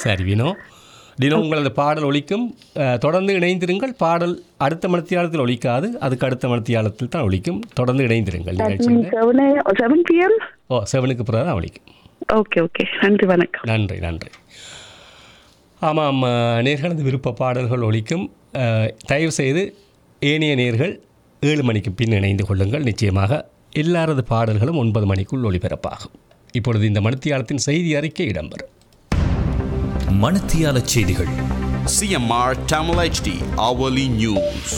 சரி டினோ உங்களது பாடல் ஒலிக்கும். தொடர்ந்து இணைந்திருங்கள். பாடல் அடுத்த மணித்தியாலத்தில் ஒலிக்காது, அதுக்கு அடுத்த மணித்தியாலத்தில் தான் ஒலிக்கும். தொடர்ந்து இணைந்திருங்கள். நிகழ்ச்சியில் 7 PM 7க்கு பிறகு தான் ஒலிக்கும். ஓகே. நன்றி, வணக்கம். நன்றி. ஆமாம், நேர்களது விருப்ப பாடல்கள் ஒலிக்கும். தயவு செய்து ஏனைய நேர்கள் 7 மணிக்கு பின் இணைந்து கொள்ளுங்கள். நிச்சயமாக எல்லாரது பாடல்களும் 9 மணிக்குள் ஒளிபரப்பாகும். இப்பொழுது இந்த மணித்தியாலத்தின் செய்தி அறிக்கை இடம்பெறும். மணித்தியால செய்திகள். CMR Tamil HD Hourly News.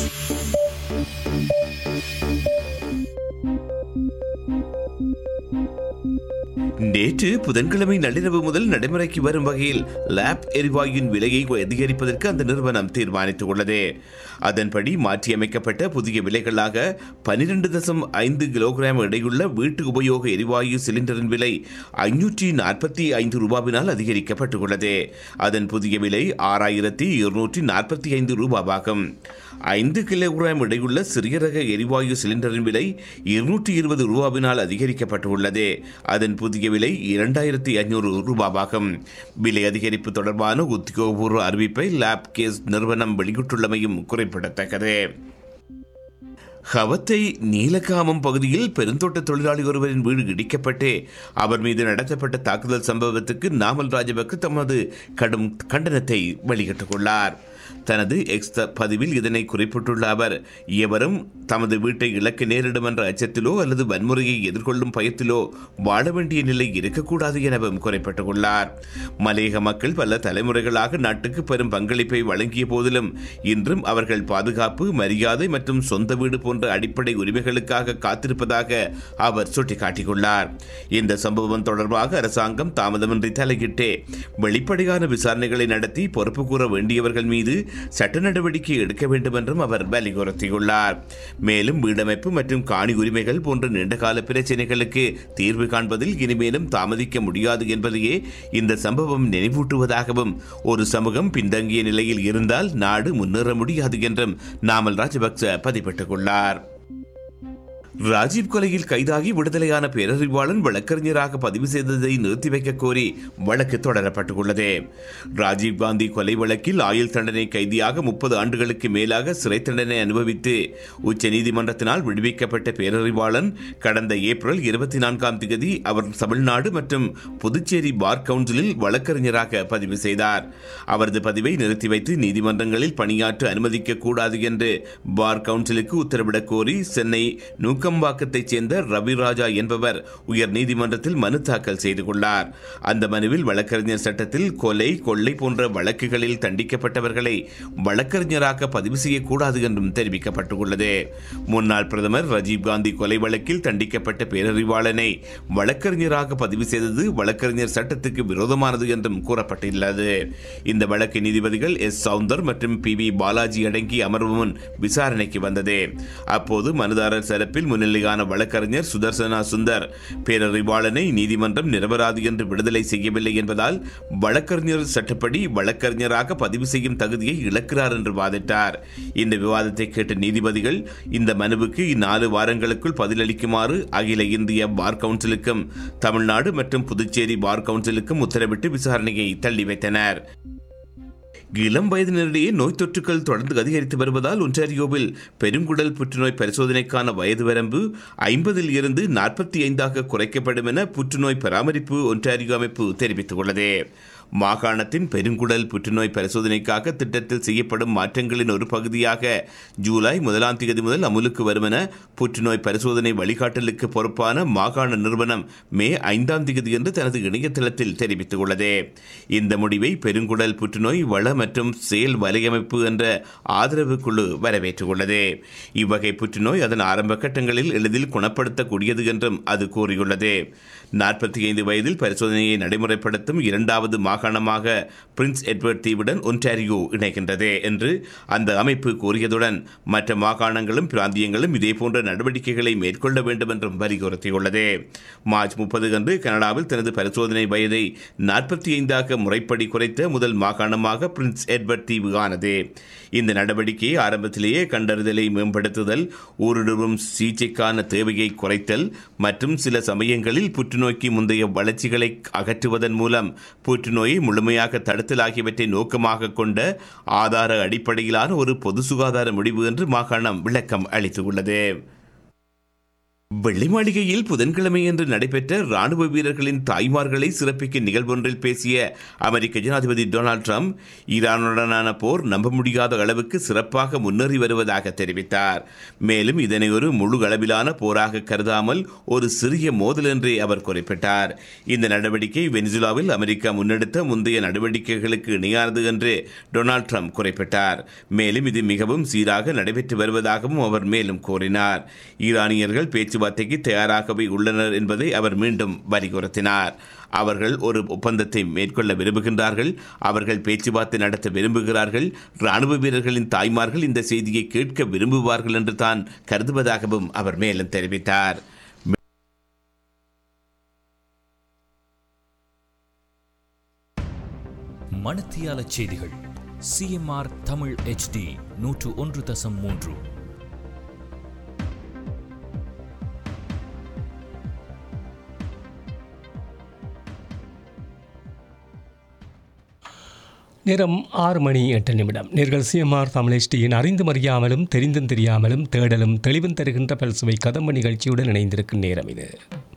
நேற்று புதன்கிழமை நள்ளிரவு முதல் நடைமுறைக்கு வரும் வகையில் லேப் எரிவாயுவின் விலையை அதிகரிப்பதற்கு அந்த நிறுவனம் தீர்மானித்துள்ளது. அதன்படி மாற்றியமைக்கப்பட்ட புதிய விலைகளாக 12.5 கிலோகிராம் எடையுள்ள வீட்டு உபயோக எரிவாயு சிலிண்டரின் விலை 545 ரூபாவினால் அதிகரிக்கப்பட்டுள்ளது. அதன் புதிய விலை 6245 ரூபாவாகும். 5 கிலோகிராம் எடையுள்ள சிறிய ரக எரிவாயு சிலிண்டரின் விலை 220 ரூபாவினால் அதிகரிக்கப்பட்டுள்ளது. அதன் புதிய விலை 2500 ரூபாவாகும். விலை அதிகரிப்பு தொடர்பான உத்தியோகபூர்வ அறிவிப்பை லேப் கேஸ் நிறுவனம் வெளியிட்டுள்ளமையும் குறிப்பிடத்தக்கது. ஹவத்தை நீலகாமம் பகுதியில் பெருந்தோட்ட தொழிலாளி ஒருவரின் வீடு இடிக்கப்பட்டு அவர் மீது நடத்தப்பட்ட தாக்குதல் சம்பவத்துக்கு நாமல் ராஜபக்ச தமது கடும் கண்டனத்தை வெளியிட்டுள்ளார். தனது எக்ஸ் பதிவில் இதனை குறிப்பிட்டுள்ள அவர், எவரும் தமது வீட்டை இழக்க நேரிடும் என்ற அச்சத்திலோ அல்லது வன்முறையை எதிர்கொள்ளும் பயத்திலோ வாழ வேண்டிய நிலை இருக்கக்கூடாது எனவும் குறிப்பிட்டுள்ளார். மலையக மக்கள் பல தலைமுறைகளாக நாட்டுக்கு பெரும் பங்களிப்பை வழங்கிய போதிலும் இன்றும் அவர்கள் பாதுகாப்பு, மரியாதை மற்றும் சொந்த வீடு போன்ற அடிப்படை உரிமைகளுக்காக காத்திருப்பதாக அவர் சுட்டிக்காட்டியுள்ளார். இந்த சம்பவம் தொடர்பாக அரசாங்கம் தாமதமின்றி தலையிட்டு வெளிப்படையான விசாரணைகளை நடத்தி பொறுப்பு கூற வேண்டியவர்கள் மீது சட்ட நடவடிக்கை எடுக்க வேண்டும் என்றும் அவர் வலியுறுத்தியுள்ளார். மேலும் வீடமைப்பு மற்றும் காணி உரிமைகள் போன்ற நீண்டகால பிரச்சினைகளுக்கு தீர்வு காண்பதில் இனிமேலும் தாமதிக்க முடியாது என்பதையே இந்த சம்பவம் நினைவூட்டுவதாகவும், ஒரு சமூகம் பின்தங்கிய நிலையில் இருந்தால் நாடு முன்னேற முடியாது என்றும் நாமல் ராஜபக்ச பதிவிட்டுள்ளார். ராஜீவ் கொலையில் கைதாகி விடுதலையான பேரறிவாளன் வழக்கறிஞராக பதிவு செய்ததை நிறுத்தி வைக்க கோரி வழக்கு தொடரப்பட்டுள்ளது. ராஜீவ்காந்தி கொலை வழக்கில் ஆயுள் தண்டனை கைதியாக 30 ஆண்டுகளுக்கு மேலாக சிறை தண்டனை அனுபவித்து உச்சநீதிமன்றத்தினால் விடுவிக்கப்பட்ட பேரறிவாளன் கடந்த ஏப்ரல் 24 அவர் தமிழ்நாடு மற்றும் புதுச்சேரி பார் கவுன்சிலில் வழக்கறிஞராக பதிவு செய்தார். அவரது பதிவை நிறுத்தி வைத்து நீதிமன்றங்களில் பணியாற்ற அனுமதிக்க கூடாது என்று பார் கவுன்சிலுக்கு உத்தரவிடக் கோரி சென்னை நூக்கம்பாக்கத்தைச் சேர்ந்த ரவிராஜா என்பவர் உயர் நீதிமன்றத்தில் மனு தாக்கல் செய்துள்ளார். அந்த மனுவில் வழக்கறிஞர் சட்டத்தில் கொலை, கொள்ளை போன்ற வழக்குகளில் தண்டிக்கப்பட்டவர்களை வழக்கறிஞராக பதிவு செய்யக்கூடாது என்றும் தெரிவிக்கப்பட்டுள்ளது. முன்னாள் பிரதமர் ராஜீவ்காந்தி கொலை வழக்கில் தண்டிக்கப்பட்ட பேரறிவாளனை வழக்கறிஞராக பதிவு செய்தது வழக்கறிஞர் சட்டத்துக்கு விரோதமானது என்றும் கூறப்பட்டுள்ளது. இந்த வழக்கு நீதிபதிகள் எஸ். சவுந்தர் மற்றும் PV பாலாஜி அடங்கிய அமர்வு முன் விசாரணைக்கு வந்தது. அப்போது மனுதாரர் தரப்பில் முன்னிலையான வழக்கறிஞர் சுதர்சனா சுந்தர் பேரறிவாளனை நீதிமன்றம் நிரபராதி என்று விடுதலை செய்யவில்லை என்பதால் வழக்கறிஞர் சட்டப்படி வழக்கறிஞராக பதிவு செய்யும் தகுதியை இழக்கிறார் என்று வாதிட்டார். இந்த விவாதத்தை கேட்ட நீதிபதிகள் இந்த மனுவுக்கு 4 வாரங்களுக்குள் பதிலளிக்குமாறு அகில இந்திய பார் கவுன்சிலுக்கும் தமிழ்நாடு மற்றும் புதுச்சேரி பார் கவுன்சிலுக்கும் உத்தரவிட்டு விசாரணையை தள்ளி வைத்தனர். இளம் வயதினரிடையே நோய் தொற்றுக்கள் தொடர்ந்து அதிகரித்து வருவதால் ஒன்டாரியோவில் பெருங்குடல் புற்றுநோய் பரிசோதனைக்கான வயது வரம்பு 50 இருந்து 45 குறைக்கப்படும் என புற்றுநோய் பராமரிப்பு ஒன்டாரியோ அமைப்பு தெரிவித்துள்ளது. மாகாணத்தின் பெருங்குடல் புற்றுநோய் பரிசோதனைக்காக திட்டத்தில் செய்யப்படும் மாற்றங்களின் ஒரு பகுதியாக ஜூலை 1 முதல் அமுலுக்கு வரும் என புற்றுநோய் பரிசோதனை வழிகாட்டலுக்கு பொறுப்பான மாகாண நிறுவனம் மே 5 என்று தனது இணையதளத்தில் தெரிவித்துள்ளது. இந்த முடிவை பெருங்குடல் புற்றுநோய் வள மற்றும் செயல் வலையமைப்பு என்ற ஆதரவு குழு வரவேற்றுள்ளது. இவ்வகை புற்றுநோய் அதன் ஆரம்ப கட்டங்களில் எளிதில் குணப்படுத்தக்கூடியது என்றும் அது கூறியுள்ளது. 45 வயதில் பரிசோதனையை நடைமுறைப்படுத்தும் 2வது மாகாணமாக பிரின்ஸ் எட்வர்ட் தீவுடன் ஒன்டாரியோ இணைகின்றது என்று அந்த அமைப்பு கூறியதுடன் மற்ற மாகாணங்களும் பிராந்தியங்களும் இதேபோன்ற நடவடிக்கைகளை மேற்கொள்ள வேண்டும் என்றும் வலியுறுத்தியுள்ளது. மார்ச் 30 அன்று கனடாவில் தனது பரிசோதனை வயதை 45 முறைப்படி குறைத்த முதல் மாகாணமாக பிரின்ஸ் எட்வர்ட் தீவு ஆனது. இந்த நடவடிக்கையை ஆரம்பத்திலேயே கண்டறிதலை மேம்படுத்துதல், ஊடுருவும் சிகிச்சைக்கான தேவையை குறைத்தல் மற்றும் சில சமயங்களில் புற்றுநோய்க்கு முந்தைய வளர்ச்சிகளை அகற்றுவதன் மூலம் புற்றுநோயை நோயை முழுமையாக தடுத்தல் ஆகியவற்றை நோக்கமாக கொண்ட ஆதார அடிப்படையிலான ஒரு பொது சுகாதார முடிவு என்று மாகாணம் விளக்கம் அளித்துள்ளது. வெள்ளை மாளிகையில் புதன்கிழமையன்று நடைபெற்ற ராணுவ வீரர்களின் தாய்மார்களை சிறப்பிக்கும் நிகழ்வொன்றில் பேசிய அமெரிக்க ஜனாதிபதி டொனால்ட் ட்ரம்ப் ஈரானுடனான போர் நம்ப முடியாத அளவுக்கு சிறப்பாக முன்னேறி வருவதாக தெரிவித்தார். மேலும் இதனை ஒரு முழு அளவிலான போராக கருதாமல் ஒரு சிறிய மோதல் என்றே அவர் குறிப்பிட்டார். இந்த நடவடிக்கை வெனிசுலாவில் அமெரிக்கா முன்னெடுத்த முந்தைய நடவடிக்கைகளுக்கு இணையானது என்று டொனால்ட் ட்ரம்ப் குறிப்பிட்டார். மேலும் இது மிகவும் சீராக நடைபெற்று வருவதாகவும் அவர் மேலும் கூறினார். ஈரானியர்கள் பேச்சுவார்த்தைக்கு தயாராகவே உள்ளனர் என்பதை அவர் மீண்டும் வலியுறுத்தினார். அவர்கள் ஒரு ஒப்பந்தத்தை மேற்கொள்ள விரும்புகின்றார்கள், அவர்கள் பேச்சுவார்த்தை நடத்த விரும்புகிறார்கள். ராணுவ வீரர்களின் தாய்மார்கள் இந்த செய்தியை கேட்க விரும்புவார்கள் என்று தான் கருதுவதாகவும் அவர் மேலும் தெரிவித்தார். மணத்தியால செய்திகள் CMR தமிழ் HD 101.3. நேரம் 6:08. நேர்கள் CMR தமிழ் HDயின் அறிந்தும் அறியாமலும் தெரிந்தும் தெரியாமலும் தேடலும் தெளிவும் தருகின்ற பல்சுவை கதம்ப நிகழ்ச்சியுடன் இணைந்திருக்கும் நேரம் இது.